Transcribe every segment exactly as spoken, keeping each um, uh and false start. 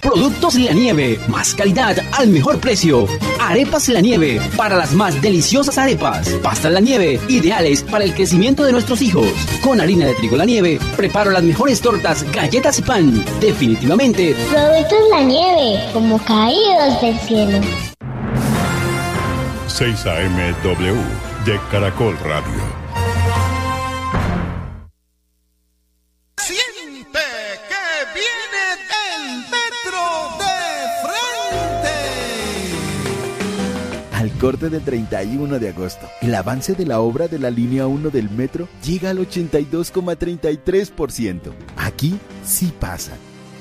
Productos La Nieve, más calidad al mejor precio. Arepas La Nieve, para las más deliciosas arepas. Pastas La Nieve, ideales para el crecimiento de nuestros hijos. Con harina de trigo La Nieve, preparo las mejores tortas, galletas y pan. Definitivamente, Productos La Nieve, como caídos del cielo. seis A M W de Caracol Radio. Siente que viene el metro de frente. Al corte del treinta y uno de agosto, el avance de la obra de la línea uno del metro llega al ochenta y dos coma treinta y tres por ciento. Aquí sí pasa.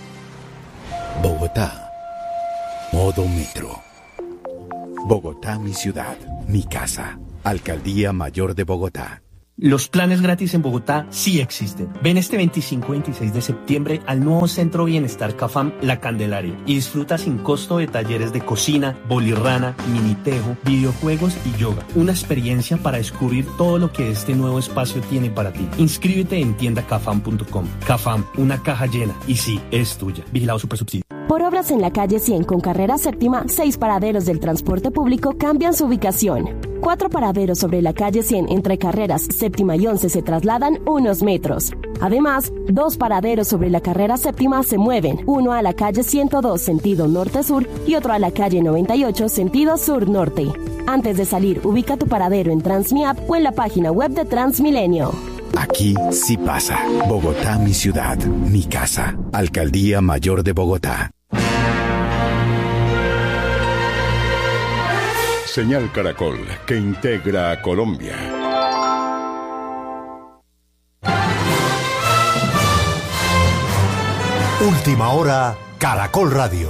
Bogotá, modo metro. Bogotá, mi ciudad, mi casa. Alcaldía Mayor de Bogotá. Los planes gratis en Bogotá sí existen. Ven este veinticinco y veintiséis de septiembre al nuevo Centro Bienestar Cafam La Candelaria y disfruta sin costo de talleres de cocina, bolirrana, minitejo, videojuegos y yoga. Una experiencia para descubrir todo lo que este nuevo espacio tiene para ti. Inscríbete en tienda cafam punto com. Cafam, una caja llena y sí, es tuya. Vigilado Supersubsidio. Por obras en la calle cien con carrera séptima, seis paraderos del transporte público cambian su ubicación. Cuatro paraderos sobre la calle cien entre carreras séptima y once se trasladan unos metros. Además, dos paraderos sobre la carrera séptima se mueven, uno a la calle ciento dos sentido norte-sur y otro a la calle noventa y ocho sentido sur-norte. Antes de salir, ubica tu paradero en Transmiap o en la página web de Transmilenio. Aquí sí pasa. Bogotá, mi ciudad, mi casa. Alcaldía Mayor de Bogotá. Señal Caracol, que integra a Colombia. Última hora, Caracol Radio.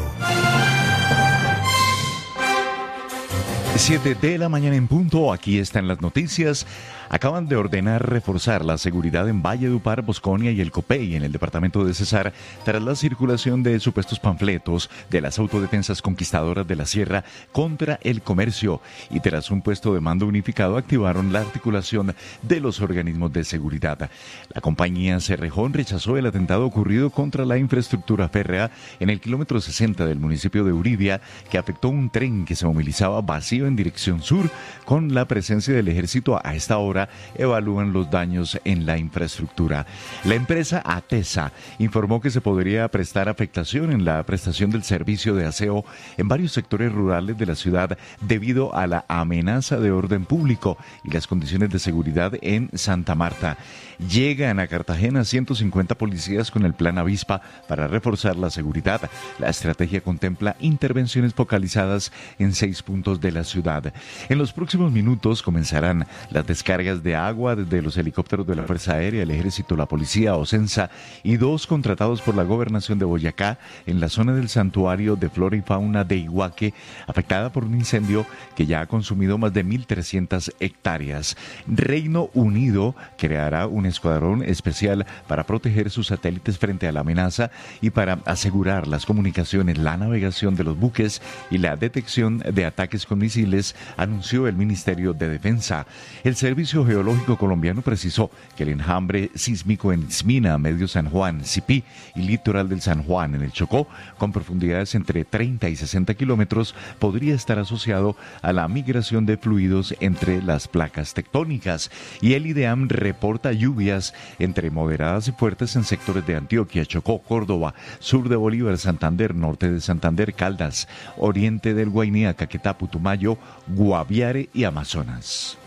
siete de la mañana en punto, aquí están las noticias. Acaban de ordenar reforzar la seguridad en Valledupar, Bosconia y el Copey en el departamento de Cesar tras la circulación de supuestos panfletos de las autodefensas conquistadoras de la sierra contra el comercio y tras un puesto de mando unificado activaron la articulación de los organismos de seguridad. La compañía Cerrejón rechazó el atentado ocurrido contra la infraestructura férrea en el kilómetro sesenta del municipio de Uribia que afectó un tren que se movilizaba vacío en dirección sur. Con la presencia del ejército a esta hora evalúan los daños en la infraestructura. La empresa Atesa informó que se podría prestar afectación en la prestación del servicio de aseo en varios sectores rurales de la ciudad debido a la amenaza de orden público y las condiciones de seguridad en Santa Marta. Llegan a Cartagena ciento cincuenta policías con el plan Avispa para reforzar la seguridad. La estrategia contempla intervenciones focalizadas en seis puntos de la ciudad. En los próximos minutos comenzarán las descargas de agua desde los helicópteros de la Fuerza Aérea, el Ejército, la Policía, Ocensa y dos contratados por la Gobernación de Boyacá en la zona del Santuario de Flora y Fauna de Iguaque, afectada por un incendio que ya ha consumido más de mil trescientas hectáreas. Reino Unido creará un escuadrón especial para proteger sus satélites frente a la amenaza y para asegurar las comunicaciones, la navegación de los buques y la detección de ataques con misiles, anunció el Ministerio de Defensa. El Servicio Geológico Colombiano precisó que el enjambre sísmico en Ismina, Medio San Juan, Sipí y litoral del San Juan en el Chocó, con profundidades entre treinta y sesenta kilómetros, podría estar asociado a la migración de fluidos entre las placas tectónicas. Y el IDEAM reporta lluvias entre moderadas y fuertes en sectores de Antioquia, Chocó, Córdoba, sur de Bolívar, Santander, norte de Santander, Caldas, oriente del Guainía, Caquetá, Putumayo, Guaviare y Amazonas.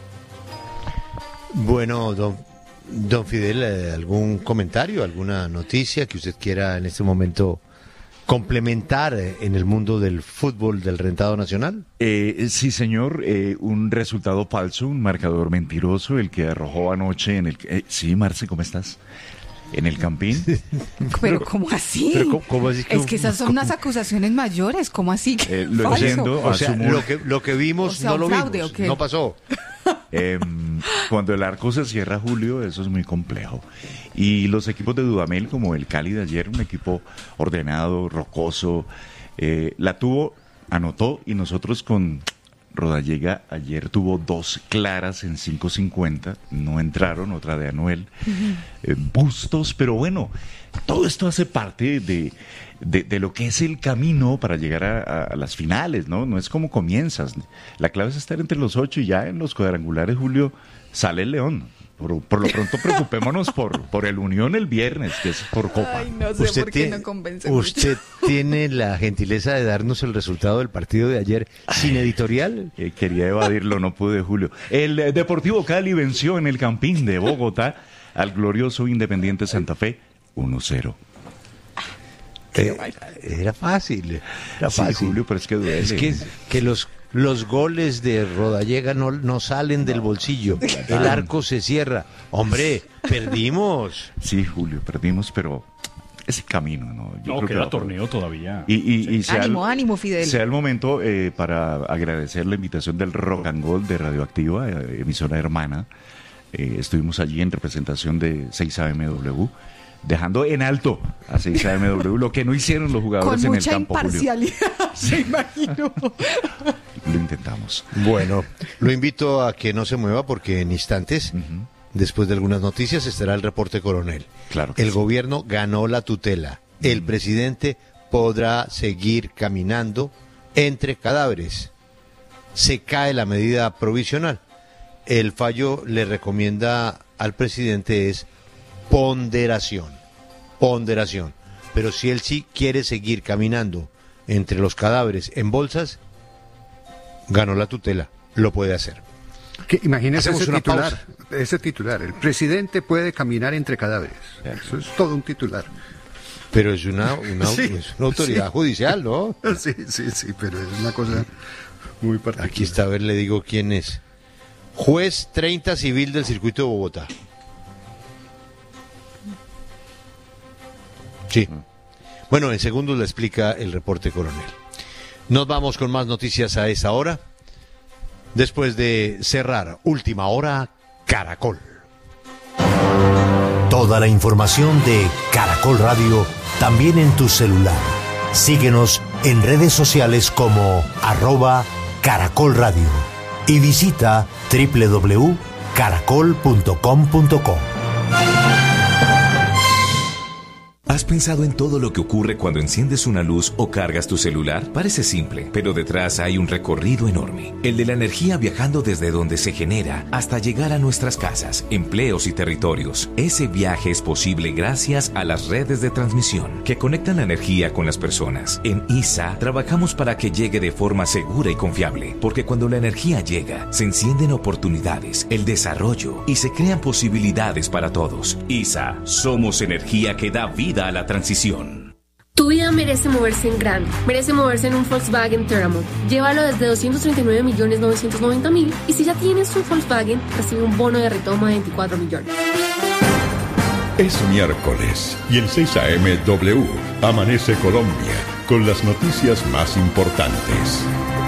Bueno, don, don Fidel, ¿algún comentario, alguna noticia que usted quiera en este momento complementar en el mundo del fútbol del rentado nacional? Eh, sí, señor, eh, un resultado falso, un marcador mentiroso, el que arrojó anoche en el... Eh, sí, Marce, ¿cómo estás? En el Campín. Pero ¿cómo así? Pero, ¿cómo, cómo así que, es que esas son unas acusaciones mayores, ¿cómo así? Eh, lo entiendo, o sea, asumo... lo que, lo que vimos, o sea, no lo fraude, vimos, no pasó. Eh, cuando el arco se cierra, Julio, eso es muy complejo. Y los equipos de Dudamel, como el Cali de ayer, un equipo ordenado, rocoso, eh, la tuvo, anotó, y nosotros con Rodallega ayer tuvo dos claras en cinco cincuenta, no entraron, otra de Anuel, uh-huh. eh, Bustos, pero bueno, todo esto hace parte de, de, de lo que es el camino para llegar a, a, a las finales, ¿no? No es como comienzas. La clave es estar entre los ocho y ya en los cuadrangulares, Julio, sale el León. Por, por lo pronto preocupémonos por, por el Unión el viernes, que es por Copa. Ay, no sé usted por qué tiene, no convence ¿Usted mucho. tiene la gentileza de darnos el resultado del partido de ayer sin editorial? Eh, quería evadirlo, no pude, Julio. El eh, Deportivo Cali venció en el Campín de Bogotá al glorioso Independiente Santa Fe uno cero. Eh, era fácil, era fácil. Sí, Julio, pero es que duele. Es que, que los... Los goles de Rodallega no, no salen del bolsillo. El arco se cierra. Hombre, perdimos. Sí, Julio, perdimos, pero ese camino, ¿no? Yo no, creo queda que torneo todavía. Y, y, sí. y sea ánimo, el, ánimo, Fidel. Sea el momento eh, para agradecer la invitación del Rock and Gold de Radioactiva, eh, emisora hermana. Eh, estuvimos allí en representación de seis A M W. Dejando en alto a seis A M W lo que no hicieron los jugadores en el campo, Con mucha imparcialidad, Julio. se imagino. Lo intentamos. Bueno, lo invito a que no se mueva porque en instantes, uh-huh. después de algunas noticias, estará el reporte coronel. Claro el sí. gobierno ganó la tutela. Uh-huh. El presidente podrá seguir caminando entre cadáveres. Se cae la medida provisional. El fallo le recomienda al presidente es ponderación, ponderación. Pero si él sí quiere seguir caminando entre los cadáveres en bolsas, ganó la tutela, lo puede hacer. Que, imagínese ese titular, pausa. ese titular, el presidente puede caminar entre cadáveres. Eso es todo un titular. Pero es una, una, sí, es una autoridad sí. judicial, ¿no? Sí, sí, sí, pero es una cosa muy particular. Aquí está, a ver, le digo quién es. Juez treinta civil del circuito de Bogotá. Sí. Bueno, en segundos le explica el reporte coronel. Nos vamos con más noticias a esa hora. Después de cerrar Última Hora, Caracol. Toda la información de Caracol Radio también en tu celular. Síguenos en redes sociales como arroba Caracol Radio y visita doble u doble u doble u punto caracol punto com punto co. ¿Has pensado en todo lo que ocurre cuando enciendes una luz o cargas tu celular? Parece simple, pero detrás hay un recorrido enorme. El de la energía viajando desde donde se genera hasta llegar a nuestras casas, empleos y territorios. Ese viaje es posible gracias a las redes de transmisión que conectan la energía con las personas. En I S A trabajamos para que llegue de forma segura y confiable, porque cuando la energía llega, se encienden oportunidades, el desarrollo y se crean posibilidades para todos. I S A, somos energía que da vida a la transición. Tu vida merece moverse en grande, merece moverse en un Volkswagen Terramont. Llévalo desde doscientos treinta y nueve millones novecientos noventa mil y si ya tienes un Volkswagen, recibe un bono de retoma de veinticuatro millones. Es miércoles y en seis A M W amanece Colombia con las noticias más importantes.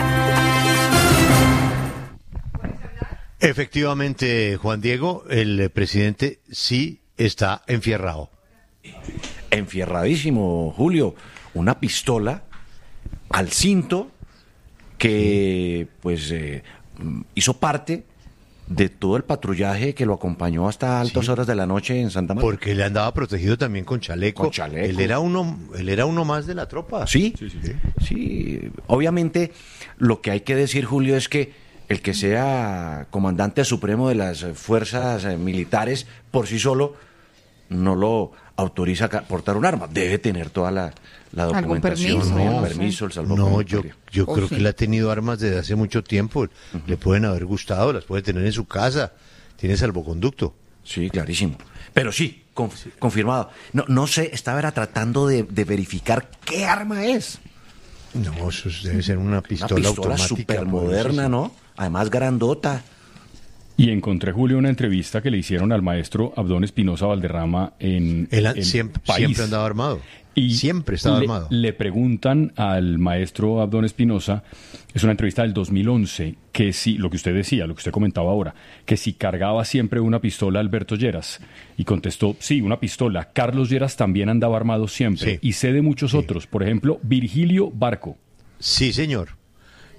Efectivamente, Juan Diego, el presidente sí está enfierrado. Enfierradísimo, Julio. Una pistola al cinto que pues eh, hizo parte de todo el patrullaje que lo acompañó hasta altas sí. horas de la noche en Santa Marta. Porque él andaba protegido también con chaleco. Con chaleco. Él era uno, él era uno más de la tropa. Sí, sí, sí, sí. sí. Obviamente, lo que hay que decir, Julio, es que el que sea comandante supremo de las fuerzas eh, militares por sí solo no lo autoriza a portar un arma. Debe tener toda la, la documentación, permiso? ¿no? No, el permiso, el salvoconducto. No, yo, yo creo sí. que él ha tenido armas desde hace mucho tiempo. Uh-huh. Le pueden haber gustado, las puede tener en su casa. Tiene salvoconducto. Sí, clarísimo. Pero sí, conf- sí. confirmado. No, no sé, estaba era tratando de, de verificar qué arma es. No, eso debe ser una pistola, una pistola automática. Súper moderna, ¿no? Además grandota. Y encontré, Julio, una entrevista que le hicieron al maestro Abdón Espinosa Valderrama en Él el siempre, país. Siempre andaba armado. Y siempre estaba le, armado. Le preguntan al maestro Abdón Espinosa, es una entrevista del dos mil once, que si, lo que usted decía, lo que usted comentaba ahora, que si cargaba siempre una pistola Alberto Lleras. Y contestó, sí, una pistola. Carlos Lleras también andaba armado siempre. Sí. Y sé de muchos sí. otros. Por ejemplo, Virgilio Barco. Sí, señor.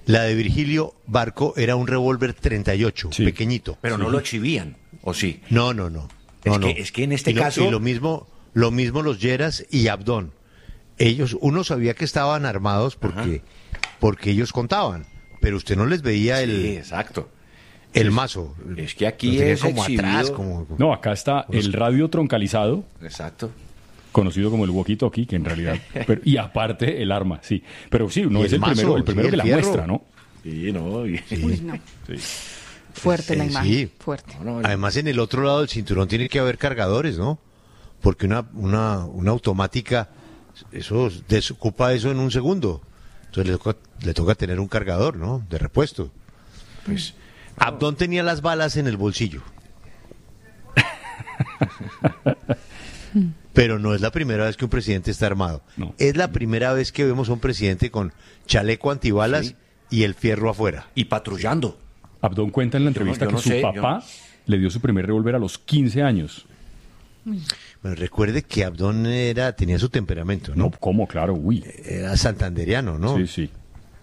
La de Virgilio Barco era un revólver treinta y ocho, sí. pequeñito. Pero no sí. lo exhibían, ¿o sí? No, no, no. Es, no, que, no. es que en este y lo, caso... Y lo mismo, lo mismo los Lleras y Abdón. Ellos, uno sabía que estaban armados porque, porque ellos contaban, pero usted no les veía el... Sí, exacto. El mazo. Es que aquí es como exhibido... atrás, como... No, acá está el radio troncalizado. Exacto. Conocido como el walkie-talkie, que en realidad... pero, y aparte el arma, sí. Pero sí, no Y es el el mazo, primero, el primero sí, que el la fierro. muestra, ¿no? Sí, no. y- Sí. Uy, no. Sí. Fuerte la Eh, imagen, sí. fuerte. No, no, Además, en el otro lado del cinturón tiene que haber cargadores, ¿no? Porque una, una, una automática, eso desocupa eso en un segundo. Entonces le toca, le toca tener un cargador, ¿no? De repuesto. Pues Abdón tenía las balas en el bolsillo. Pero no es la primera vez que un presidente está armado. No. Es la primera vez que vemos a un presidente con chaleco antibalas Sí. y el fierro afuera. Y patrullando. Abdón cuenta en la entrevista yo no que su sé, yo papá le dio su primer revólver a los quince años. Bueno, recuerde que Abdón era, tenía su temperamento, ¿no? No, ¿cómo? Claro, uy. Era santanderiano, ¿no? Sí, sí.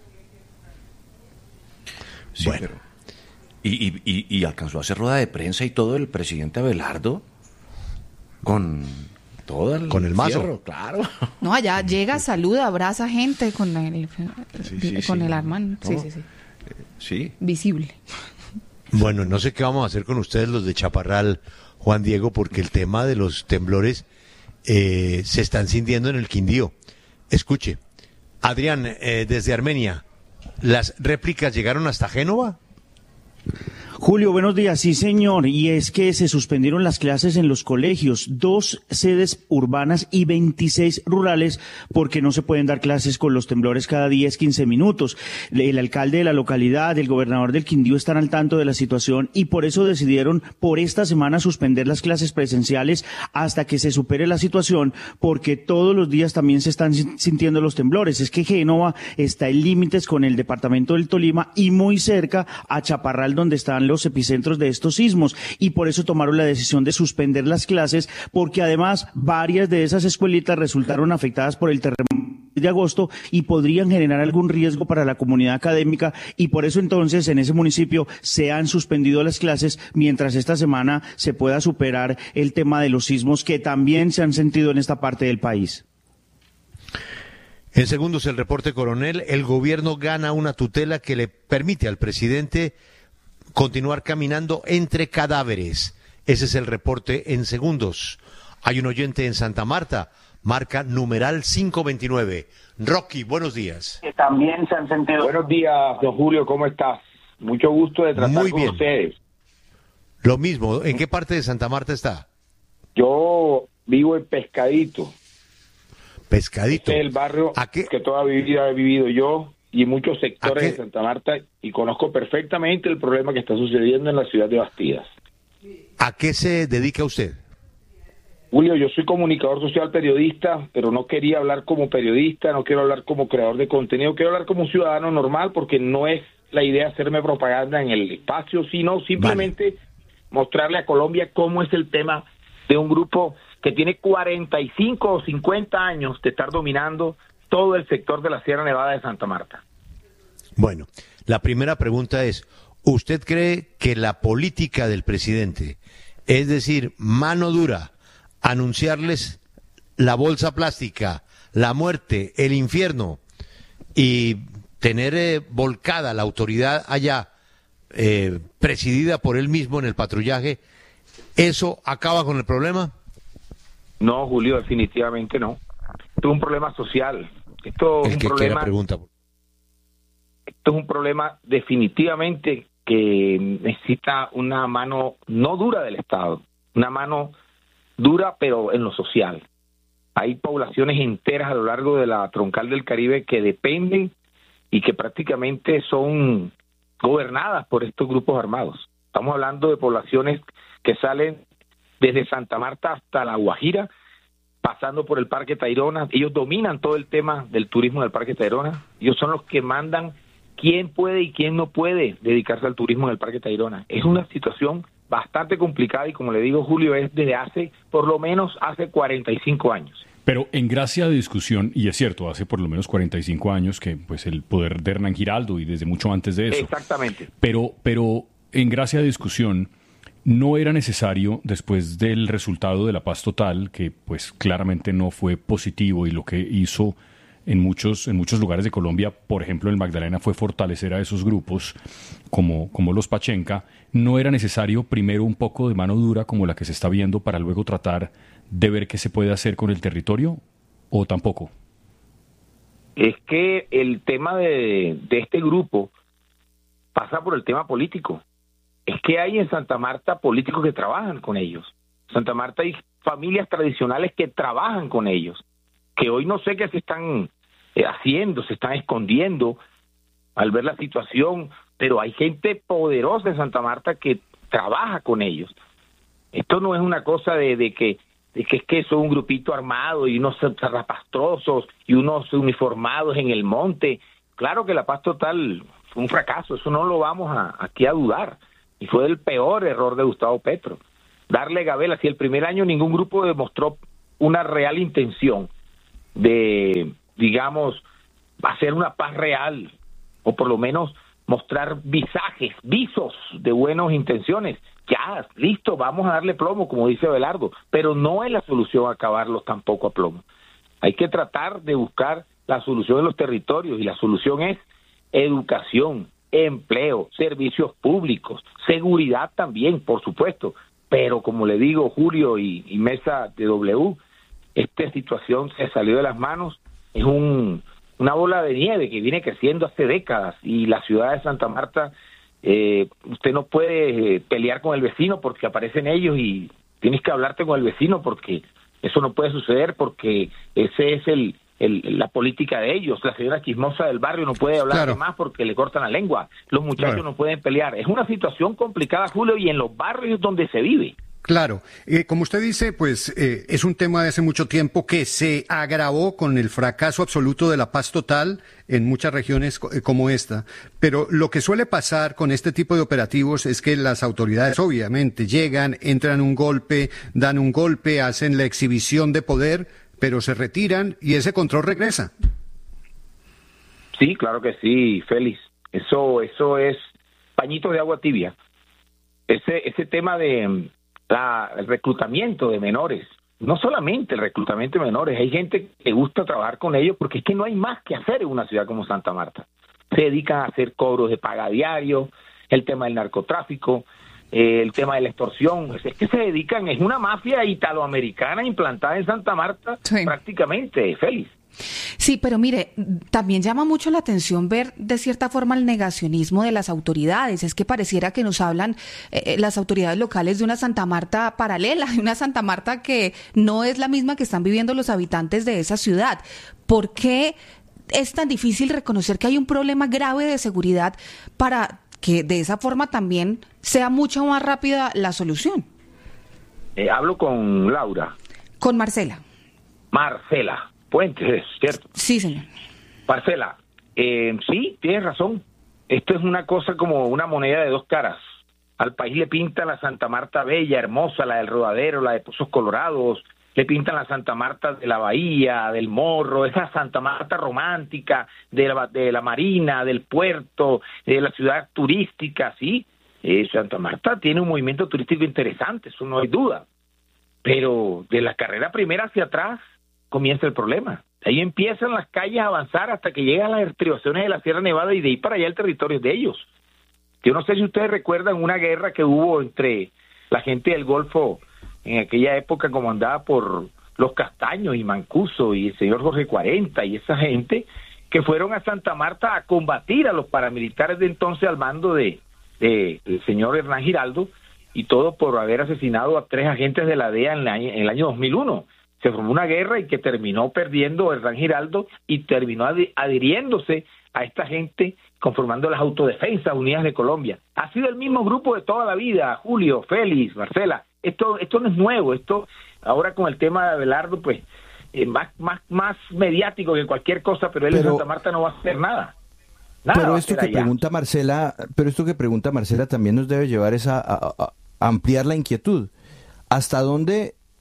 Sí, Bueno. pero- Y, y, y, y alcanzó a hacer rueda de prensa y todo el presidente Abelardo con todo el, Con el mazo. fierro, claro. No, allá llega, saluda, abraza gente con el, Sí, sí, con sí. el arma. Sí, ¿Cómo? sí, sí. Sí. Visible. Bueno, no sé qué vamos a hacer con ustedes los de Chaparral, Juan Diego, porque el tema de los temblores eh, se están sintiendo en el Quindío. Escuche, Adrián, eh, desde Armenia, ¿las réplicas llegaron hasta Génova? Julio, buenos días. Sí, señor. Y es que se suspendieron las clases en los colegios, dos sedes urbanas y veintiséis rurales, porque no se pueden dar clases con los temblores cada diez, quince minutos. El alcalde de la localidad, el gobernador del Quindío están al tanto de la situación y por eso decidieron por esta semana suspender las clases presenciales hasta que se supere la situación, porque todos los días también se están sintiendo los temblores. Es que Génova está en límites con el departamento del Tolima y muy cerca a Chaparral, donde están los epicentros de estos sismos, y por eso tomaron la decisión de suspender las clases, porque además varias de esas escuelitas resultaron afectadas por el terremoto de agosto y podrían generar algún riesgo para la comunidad académica, y por eso entonces en ese municipio se han suspendido las clases mientras esta semana se pueda superar el tema de los sismos que también se han sentido en esta parte del país. En segundos, el reporte, coronel. El gobierno gana una tutela que le permite al presidente continuar caminando entre cadáveres. Ese es el reporte en segundos. Hay un oyente en Santa Marta, marca numeral cinco veintinueve. Rocky, buenos días. Que también se han sentido. Buenos días, don Julio, ¿cómo estás? Mucho gusto de tratar Muy con bien. ustedes. Lo mismo, ¿en qué parte de Santa Marta está? Yo vivo en Pescadito. Pescadito. Este es el barrio que toda mi vida he vivido yo y muchos sectores de Santa Marta, y conozco perfectamente el problema que está sucediendo en la ciudad de Bastidas. ¿A qué se dedica usted? Julio, yo soy comunicador social, periodista, pero no quería hablar como periodista, no quiero hablar como creador de contenido, quiero hablar como un ciudadano normal, porque no es la idea hacerme propaganda en el espacio, sino simplemente mostrarle a Colombia cómo es el tema de un grupo que tiene cuarenta y cinco o cincuenta años de estar dominando todo el sector de la Sierra Nevada de Santa Marta. Bueno, la primera pregunta es, ¿usted cree que la política del presidente, es decir, mano dura, anunciarles la bolsa plástica, la muerte, el infierno, y tener eh, volcada la autoridad allá, eh, presidida por él mismo en el patrullaje, eso acaba con el problema? No, Julio, definitivamente no. Esto es un problema social. Esto es El un que quiera problema. pregunta. Esto es un problema definitivamente que necesita una mano no dura del Estado, una mano dura pero en lo social. Hay poblaciones enteras a lo largo de la troncal del Caribe que dependen y que prácticamente son gobernadas por estos grupos armados. Estamos hablando de poblaciones que salen desde Santa Marta hasta La Guajira, pasando por el Parque Tayrona. Ellos dominan todo el tema del turismo del Parque Tayrona. Ellos son los que mandan quién puede y quién no puede dedicarse al turismo en el Parque Tayrona. Es una situación bastante complicada y, como le digo, Julio, es desde hace, por lo menos hace cuarenta y cinco años. Pero en gracia de discusión, y es cierto, hace por lo menos cuarenta y cinco años que pues el poder de Hernán Giraldo y desde mucho antes de eso. Exactamente. Pero, pero en gracia de discusión, no era necesario, después del resultado de la paz total, que pues claramente no fue positivo y lo que hizo en muchos, en muchos lugares de Colombia, por ejemplo en Magdalena, fue fortalecer a esos grupos como, como los Pachenca, no era necesario primero un poco de mano dura como la que se está viendo para luego tratar de ver qué se puede hacer con el territorio, o tampoco. Es que el tema de, de este grupo pasa por el tema político. Es que hay en Santa Marta políticos que trabajan con ellos. En Santa Marta hay familias tradicionales que trabajan con ellos, que hoy no sé qué se están eh, haciendo, se están escondiendo al ver la situación, pero hay gente poderosa en Santa Marta que trabaja con ellos. Esto no es una cosa de, de que de que es que son un grupito armado y unos zarrapastrosos y unos uniformados en el monte. Claro que la paz total fue un fracaso, eso no lo vamos a, aquí a dudar. Y fue el peor error de Gustavo Petro. Darle gabela, si el primer año ningún grupo demostró una real intención de, digamos, hacer una paz real, o por lo menos mostrar visajes, visos de buenas intenciones. Ya, listo, vamos a darle plomo, como dice Abelardo, pero no es la solución acabarlos tampoco a plomo. Hay que tratar de buscar la solución en los territorios, y la solución es educación, empleo, servicios públicos, seguridad también, por supuesto, pero como le digo, Julio y, y Mesa de W, esta situación se salió de las manos, es un, una bola de nieve que viene creciendo hace décadas, y la ciudad de Santa Marta, eh, usted no puede eh, pelear con el vecino porque aparecen ellos, y tienes que hablarte con el vecino porque eso no puede suceder, porque ese es el El, la política de ellos. La señora chismosa del barrio no puede hablar claro. más porque le cortan la lengua. Los muchachos claro. no pueden pelear. Es una situación complicada, Julio, y en los barrios donde se vive. Claro, eh, como usted dice, pues eh, es un tema de hace mucho tiempo que se agravó con el fracaso absoluto de la paz total en muchas regiones eh, como esta. Pero lo que suele pasar con este tipo de operativos es que las autoridades obviamente llegan, entran un golpe, dan un golpe, hacen la exhibición de poder, pero se retiran y ese control regresa. Sí, claro que sí, Félix. Eso, eso es pañito de agua tibia. Ese, ese tema de la, el reclutamiento de menores, no solamente el reclutamiento de menores, hay gente que le gusta trabajar con ellos porque es que no hay más que hacer en una ciudad como Santa Marta. Se dedican a hacer cobros de paga diario, el tema del narcotráfico, Eh, el tema de la extorsión, es que se dedican, es una mafia italoamericana implantada en Santa Marta sí. prácticamente, Félix. Sí, pero mire, también llama mucho la atención ver de cierta forma el negacionismo de las autoridades. Es que pareciera que nos hablan eh, las autoridades locales de una Santa Marta paralela, de una Santa Marta que no es la misma que están viviendo los habitantes de esa ciudad. ¿Por qué es tan difícil reconocer que hay un problema grave de seguridad para que de esa forma también sea mucho más rápida la solución? Eh, hablo con Laura. Con Marcela. Marcela Puentes, ¿cierto? Sí, señor. Marcela, eh, sí, tienes razón. Esto es una cosa como una moneda de dos caras. Al país le pintan la Santa Marta bella, hermosa, la del Rodadero, la de Pozos Colorados, le pintan la Santa Marta de la Bahía, del Morro, esa Santa Marta romántica, de la, de la Marina, del puerto, de la ciudad turística, ¿sí? Eh, Santa Marta tiene un movimiento turístico interesante, eso no hay duda. Pero de la carrera primera hacia atrás comienza el problema. Ahí empiezan las calles a avanzar hasta que llegan las estribaciones de la Sierra Nevada y de ahí para allá el territorio de ellos. Yo no sé si ustedes recuerdan una guerra que hubo entre la gente del Golfo en aquella época comandada por los Castaños y Mancuso y el señor Jorge cuarenta y esa gente que fueron a Santa Marta a combatir a los paramilitares de entonces al mando de, de el señor Hernán Giraldo, y todo por haber asesinado a tres agentes de la D E A en, la, en el año dos mil uno. Se formó una guerra y que terminó perdiendo Hernán Giraldo y terminó adhiriéndose a esta gente conformando las Autodefensas Unidas de Colombia. Ha sido el mismo grupo de toda la vida, Julio, Félix, Marcela. Esto esto no es nuevo, esto ahora con el tema de Abelardo, pues, eh, más, más, más mediático que cualquier cosa, pero él pero, en Santa Marta no va a hacer nada. nada pero esto que allá. pregunta Marcela, pero esto que pregunta Marcela también nos debe llevar esa, a, a, a ampliar la inquietud. ¿Hasta dónde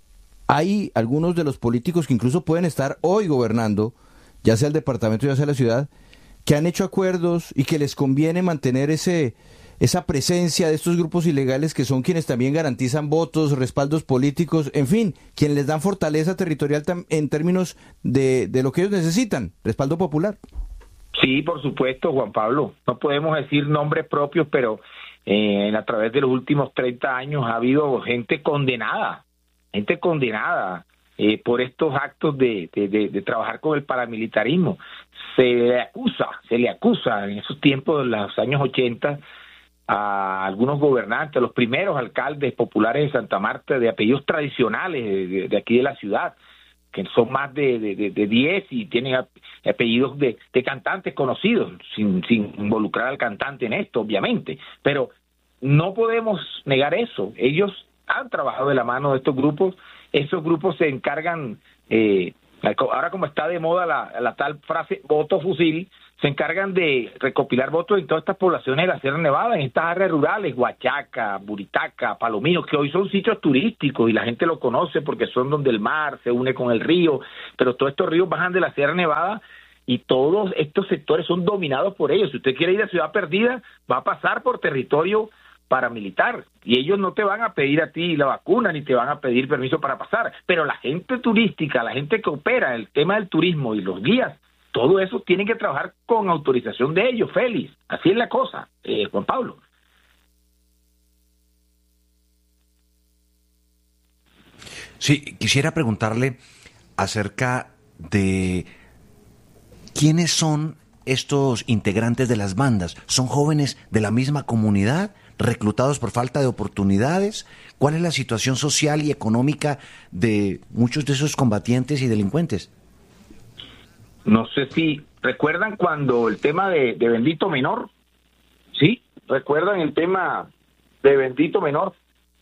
hay algunos de los políticos que incluso pueden estar hoy gobernando, ya sea el departamento, ya sea la ciudad, que han hecho acuerdos y que les conviene mantener ese esa presencia de estos grupos ilegales que son quienes también garantizan votos, respaldos políticos, en fin, quienes les dan fortaleza territorial en términos de, de lo que ellos necesitan, respaldo popular. Sí, por supuesto, Juan Pablo. No podemos decir nombres propios, pero eh, a través de los últimos treinta años ha habido gente condenada, gente condenada eh, por estos actos de, de, de, de trabajar con el paramilitarismo. Se le acusa, se le acusa en esos tiempos, en los años ochenta, a algunos gobernantes, los primeros alcaldes populares de Santa Marta, de apellidos tradicionales de, de aquí de la ciudad, que son más de, de, de diez y tienen apellidos de, de cantantes conocidos, sin, sin involucrar al cantante en esto, obviamente. Pero no podemos negar eso. Ellos han trabajado de la mano de estos grupos. Esos grupos se encargan, eh, ahora como está de moda la, la tal frase voto fusil, se encargan de recopilar votos en todas estas poblaciones de la Sierra Nevada, en estas áreas rurales, Huachaca, Buritaca, Palomino, que hoy son sitios turísticos y la gente lo conoce porque son donde el mar se une con el río, pero todos estos ríos bajan de la Sierra Nevada y todos estos sectores son dominados por ellos. Si usted quiere ir a Ciudad Perdida, va a pasar por territorio paramilitar y ellos no te van a pedir a ti la vacuna ni te van a pedir permiso para pasar, pero la gente turística, la gente que opera el tema del turismo y los guías, todo eso tiene que trabajar con autorización de ellos, Félix. Así es la cosa, eh, Juan Pablo. Sí, quisiera preguntarle acerca de quiénes son estos integrantes de las bandas. ¿Son jóvenes de la misma comunidad, reclutados por falta de oportunidades? ¿Cuál es la situación social y económica de muchos de esos combatientes y delincuentes? No sé si recuerdan cuando el tema de, de Bendito Menor, ¿sí? ¿Recuerdan el tema de Bendito Menor?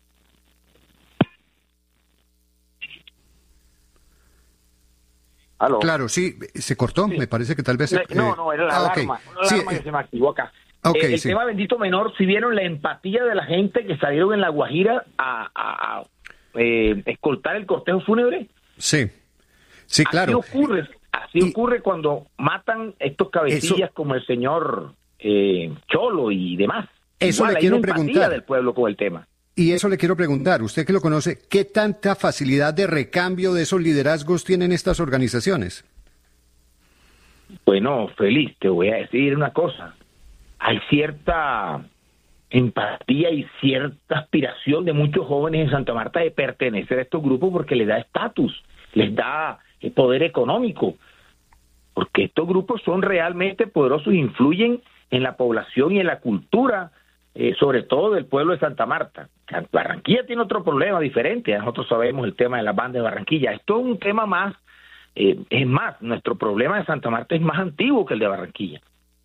¿Aló? Claro, sí, se cortó, sí. Me parece que tal vez... Se, no, no, era la ah, alarma, okay. la alarma sí, que se me activó acá. Okay, eh, el sí. tema Bendito Menor, si vieron la empatía de la gente que salieron en La Guajira a, a, a eh, escoltar el cortejo fúnebre. Sí, sí, claro. Así ocurre, así y, ocurre cuando matan estos cabecillas eso, como el señor eh, Cholo y demás. Eso Igual, le quiero preguntar. Del pueblo con el tema. Y eso le quiero preguntar, usted que lo conoce, ¿qué tanta facilidad de recambio de esos liderazgos tienen estas organizaciones? Bueno, Félix, te voy a decir una cosa. Hay cierta empatía y cierta aspiración de muchos jóvenes en Santa Marta de pertenecer a estos grupos porque les da estatus, les da poder económico, porque estos grupos son realmente poderosos e influyen en la población y en la cultura, eh, sobre todo del pueblo de Santa Marta. Barranquilla tiene otro problema diferente, nosotros sabemos el tema de las bandas de Barranquilla. Esto es un tema más, eh, es más, nuestro problema de Santa Marta es más antiguo que el de Barranquilla.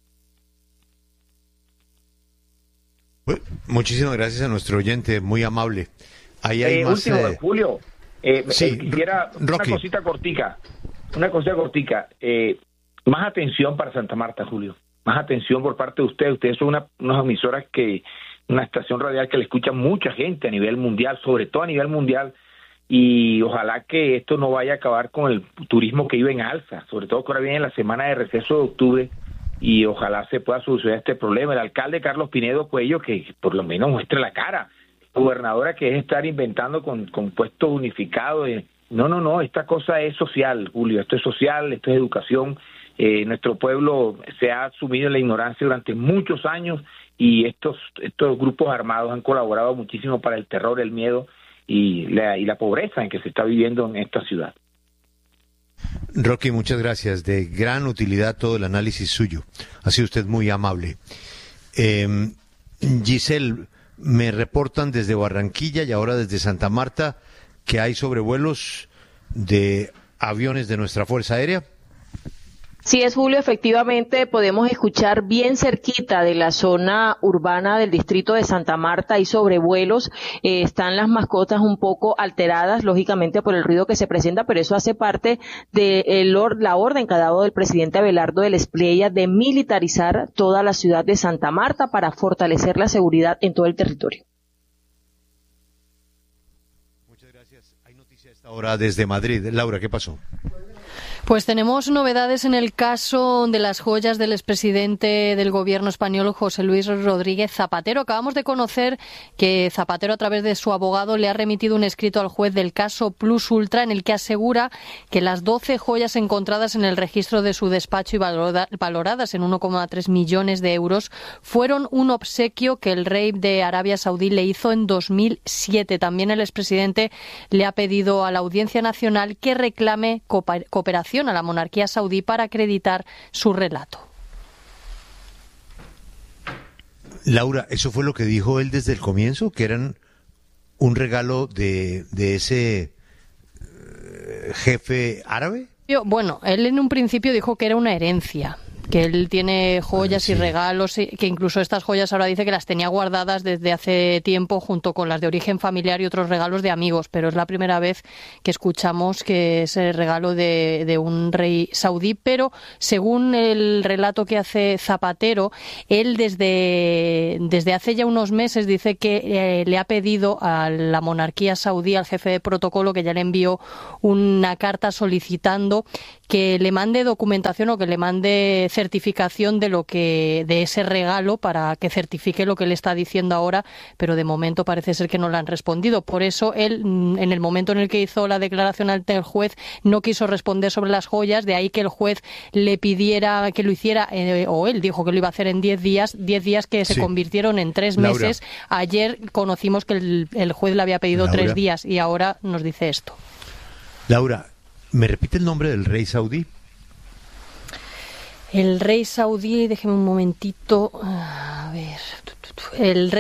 Muchísimas gracias a nuestro oyente, muy amable. Ahí hay eh, más, último, eh... Julio, eh, sí, eh, quisiera Rocky. una cosita cortica, una cosita cortica, eh, más atención para Santa Marta, Julio, más atención por parte de ustedes. Ustedes son una, unas emisoras que, una estación radial que le escucha mucha gente a nivel mundial, sobre todo a nivel mundial, y ojalá que esto no vaya a acabar con el turismo que iba en alza, sobre todo que ahora viene la semana de receso de octubre, y ojalá se pueda solucionar este problema. El alcalde Carlos Pinedo Cuello, que por lo menos muestre la cara, gobernadora que es estar inventando con, con puestos unificados. No, no, no, esta cosa es social, Julio, esto es social, esto es educación. Eh, nuestro pueblo se ha sumido en la ignorancia durante muchos años y estos, estos grupos armados han colaborado muchísimo para el terror, el miedo y la, y la pobreza en que se está viviendo en esta ciudad. Rocky, muchas gracias. De gran utilidad todo el análisis suyo. Ha sido usted muy amable. Eh, Giselle, me reportan desde Barranquilla y ahora desde Santa Marta que hay sobrevuelos de aviones de nuestra Fuerza Aérea. Sí es, Julio, efectivamente podemos escuchar bien cerquita de la zona urbana del distrito de Santa Marta, hay sobrevuelos, eh, están las mascotas un poco alteradas, lógicamente por el ruido que se presenta, pero eso hace parte de el or- la orden que ha dado el presidente Abelardo del Espriella de militarizar toda la ciudad de Santa Marta para fortalecer la seguridad en todo el territorio. Muchas gracias. Hay noticia a esta Ahora desde Madrid. Laura, ¿qué pasó? Pues tenemos novedades en el caso de las joyas del expresidente del gobierno español, José Luis Rodríguez Zapatero. Acabamos de conocer que Zapatero, a través de su abogado, le ha remitido un escrito al juez del caso Plus Ultra en el que asegura que las doce joyas encontradas en el registro de su despacho y valoradas en uno coma tres millones de euros fueron un obsequio que el rey de Arabia Saudí le hizo en dos mil siete. También el expresidente le ha pedido a la Audiencia Nacional que reclame cooperación a la monarquía saudí para acreditar su relato. Laura, ¿eso fue lo que dijo él desde el comienzo? ¿Que eran un regalo de, de ese uh, jefe árabe? Bueno, él en un principio dijo que era una herencia, que él tiene joyas y regalos, y que incluso estas joyas ahora dice que las tenía guardadas desde hace tiempo junto con las de origen familiar y otros regalos de amigos, pero es la primera vez que escuchamos que es el regalo de, de un rey saudí. Pero según el relato que hace Zapatero, él desde, desde hace ya unos meses dice que eh, le ha pedido a la monarquía saudí, al jefe de protocolo, que ya le envió una carta solicitando que le mande documentación o que le mande certificación de lo que de ese regalo para que certifique lo que él está diciendo ahora, pero de momento parece ser que no le han respondido. Por eso él, en el momento en el que hizo la declaración ante el juez, no quiso responder sobre las joyas, de ahí que el juez le pidiera que lo hiciera, eh, o él dijo que lo iba a hacer en diez días, diez días que se sí. convirtieron en tres Laura. meses. Ayer conocimos que el, el juez le había pedido Laura. tres días y ahora nos dice esto. Laura, ¿me repite el nombre del rey saudí? El rey saudí, déjeme un momentito, a ver, el rey